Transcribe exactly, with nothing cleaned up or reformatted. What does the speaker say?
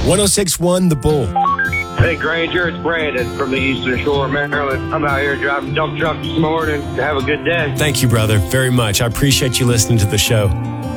one oh six point one The Bull. Hey, Granger, it's Brandon from the Eastern Shore of Maryland. I'm out here driving a dump truck this morning to have a good day. Thank you, brother, very much. I appreciate you listening to the show.